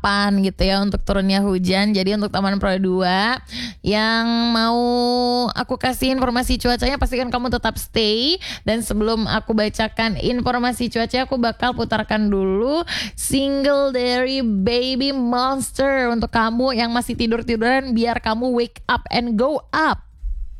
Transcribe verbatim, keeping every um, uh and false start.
delapan gitu ya untuk turunnya hujan. Jadi untuk Taman Pro dua yang mau aku kasih informasi cuacanya, pastikan kamu tetap stay. Dan sebelum aku bacakan informasi cuaca, aku bakal putarkan dulu single dari Baby Monster untuk kamu yang masih tidur-tiduran, biar kamu wake up and go up.